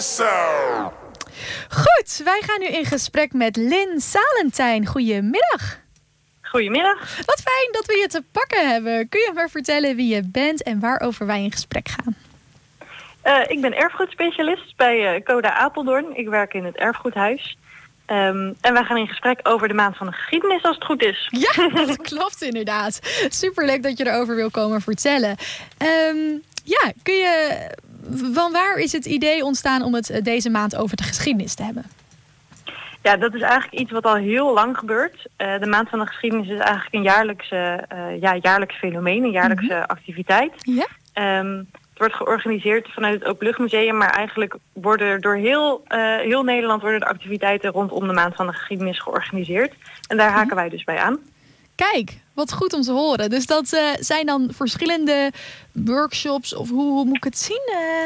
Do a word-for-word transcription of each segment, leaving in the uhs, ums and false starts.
Goed, wij gaan nu in gesprek met Lynn Salentijn. Goedemiddag. Goedemiddag. Wat fijn dat we je te pakken hebben. Kun je maar vertellen wie je bent en waarover wij in gesprek gaan? Uh, ik ben erfgoedspecialist bij uh, Coda Apeldoorn. Ik werk in het erfgoedhuis. Um, en wij gaan in gesprek over de maand van de geschiedenis, als het goed is. Ja, dat klopt inderdaad. Superleuk dat je erover wil komen vertellen. Um, ja, kun je... Van waar is het idee ontstaan om het deze maand over de geschiedenis te hebben? Ja, dat is eigenlijk iets wat al heel lang gebeurt. Uh, de maand van de geschiedenis is eigenlijk een jaarlijkse, uh, ja, jaarlijks fenomeen, een jaarlijkse mm-hmm. activiteit. Ja. Um, het wordt georganiseerd vanuit het Openluchtmuseum, maar eigenlijk worden er door heel, uh, heel Nederland worden de activiteiten rondom de maand van de geschiedenis georganiseerd. En daar haken wij dus bij aan. Kijk, wat goed om te horen. Dus dat uh, zijn dan verschillende workshops of hoe, hoe moet ik het zien?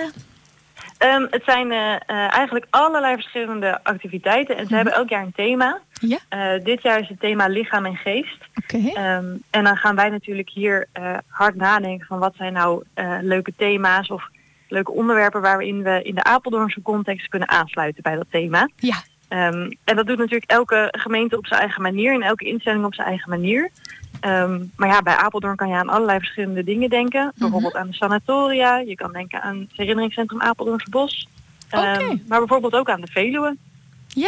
Uh... Um, het zijn uh, uh, eigenlijk allerlei verschillende activiteiten en ze mm-hmm. hebben elk jaar een thema. Ja. Uh, dit jaar is het thema lichaam en geest. Okay. Um, en dan gaan wij natuurlijk hier uh, hard nadenken van wat zijn nou uh, leuke thema's of leuke onderwerpen waarin we in de Apeldoornse context kunnen aansluiten bij dat thema. Ja. Um, en dat doet natuurlijk elke gemeente op zijn eigen manier en elke instelling op zijn eigen manier. Um, maar ja, bij Apeldoorn kan je aan allerlei verschillende dingen denken. Mm-hmm. Bijvoorbeeld aan de sanatoria. Je kan denken aan het herinneringscentrum Apeldoornse Bos. Um, okay. Maar bijvoorbeeld ook aan de Veluwe. Ja.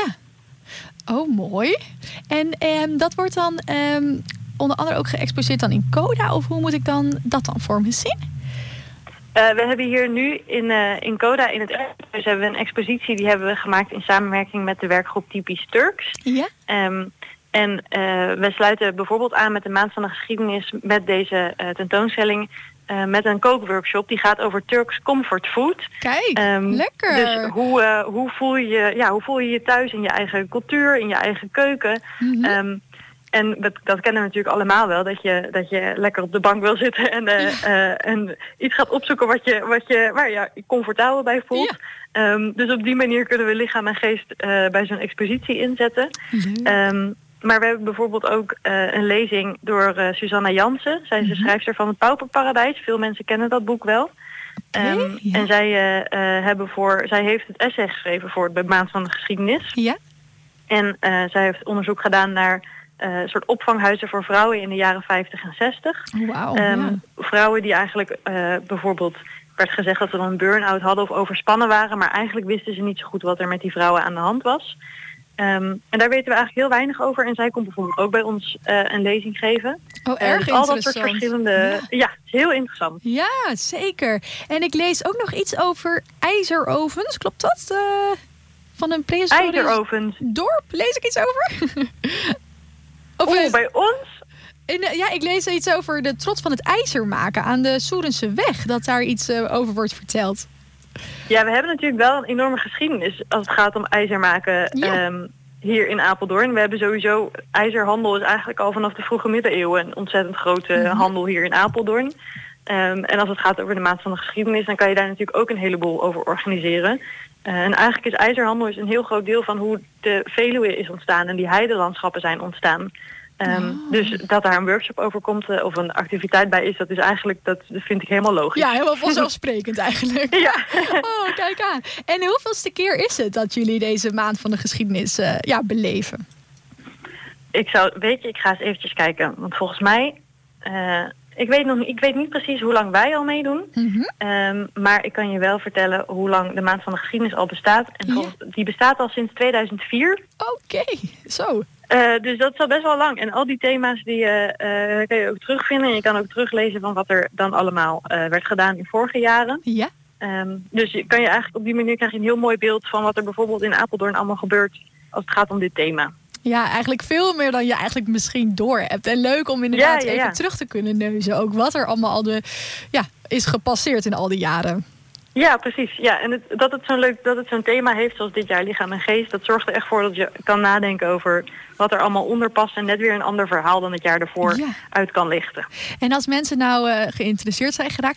Oh, mooi. En um, dat wordt dan um, onder andere ook geëxposeerd dan in Coda? Of hoe moet ik dan dat dan voor me zien? Uh, we hebben hier nu in, uh, in Coda, in het erfgoedhuis, hebben we een expositie die hebben we gemaakt in samenwerking met de werkgroep Typisch Turks. Ja. Um, en uh, we sluiten bijvoorbeeld aan met de maand van de geschiedenis met deze uh, tentoonstelling. Uh, met een kookworkshop die gaat over Turks comfort food. Kijk, um, lekker. Dus hoe, uh, hoe, voel je, ja, hoe voel je je thuis in je eigen cultuur, in je eigen keuken. Mm-hmm. Um, En dat, dat kennen we natuurlijk allemaal wel, dat je, dat je lekker op de bank wil zitten en, uh, ja. uh, en iets gaat opzoeken wat je, wat je, waar je je comfortabel bij voelt. Ja. Um, dus op die manier kunnen we lichaam en geest uh, bij zo'n expositie inzetten. Um, maar we hebben bijvoorbeeld ook uh, een lezing door uh, Susanna Jansen. Zij is de schrijfster van het Pauperparadijs. Veel mensen kennen dat boek wel. Okay, um, ja. En zij, uh, uh, hebben voor, zij heeft het essay geschreven voor de maand van de geschiedenis. Ja. En uh, zij heeft onderzoek gedaan naar Uh, een soort opvanghuizen voor vrouwen in de jaren vijftig en zestig. Wow, um, ja. Vrouwen die eigenlijk uh, bijvoorbeeld werd gezegd dat ze dan een burn-out hadden of overspannen waren, maar eigenlijk wisten ze niet zo goed wat er met die vrouwen aan de hand was. Um, en daar weten we eigenlijk heel weinig over. En zij komt bijvoorbeeld ook bij ons uh, een lezing geven. Oh, erg uh, al dat soort verschillende. Ja. ja, heel interessant. Ja, zeker. En ik lees ook nog iets over ijzerovens. Klopt dat? Uh, van een prehistorisch ijzerovens. dorp. Lees ik iets over? Of Oeh, bij ons? In, ja, ik lees iets over de trots van het ijzer maken aan de Soerense weg. Dat daar iets uh, over wordt verteld. Ja, we hebben natuurlijk wel een enorme geschiedenis als het gaat om ijzer maken ja. um, hier in Apeldoorn. We hebben sowieso, ijzerhandel is eigenlijk al vanaf de vroege middeleeuwen een ontzettend grote mm-hmm. handel hier in Apeldoorn. Um, en als het gaat over de maand van de geschiedenis, dan kan je daar natuurlijk ook een heleboel over organiseren. Uh, en eigenlijk is ijzerhandel is een heel groot deel van hoe de Veluwe is ontstaan en die heidelandschappen zijn ontstaan. Um, oh. Dus dat daar een workshop over komt uh, of een activiteit bij is, dat is eigenlijk, dat, dat vind ik helemaal logisch. Ja, helemaal vanzelfsprekend eigenlijk. Ja. Oh, kijk aan. En hoeveelste keer is het dat jullie deze maand van de geschiedenis uh, ja, beleven? Ik zou, weet je, ik ga eens eventjes kijken. Want volgens mij, uh, ik weet nog, ik weet niet precies hoe lang wij al meedoen. Mm-hmm. Um, maar ik kan je wel vertellen hoe lang de maand van de geschiedenis al bestaat. En volgens, ja. die bestaat al sinds tweeduizend vier. Oké, okay. Zo. Uh, dus dat is al best wel lang. En al die thema's die uh, uh, kan je ook terugvinden. En je kan ook teruglezen van wat er dan allemaal uh, werd gedaan in vorige jaren. Ja. Um, dus je kan je eigenlijk op die manier krijg je een heel mooi beeld van wat er bijvoorbeeld in Apeldoorn allemaal gebeurt als het gaat om dit thema. Ja, eigenlijk veel meer dan je eigenlijk misschien door hebt. En leuk om inderdaad ja, ja, ja. even terug te kunnen neuzen. Ook wat er allemaal al de, ja, is gepasseerd in al die jaren. Ja, precies. Ja, en het, dat het zo'n leuk, dat het zo'n thema heeft zoals dit jaar lichaam en geest, dat zorgt er echt voor dat je kan nadenken over wat er allemaal onder past en net weer een ander verhaal dan het jaar ervoor ja. uit kan lichten. En als mensen nou uh, geïnteresseerd zijn geraakt,